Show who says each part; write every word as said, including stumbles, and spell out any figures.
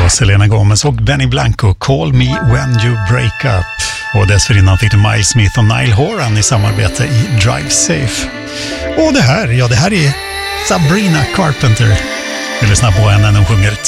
Speaker 1: Selena Gomez och Benny Blanco, Call Me When You Break Up. Och dessförinnan fick du Miles Smith och Niall Horan i samarbete i Drive Safe. Och det här, ja det här är Sabrina Carpenter. Vi lyssnar på henne när hon sjunger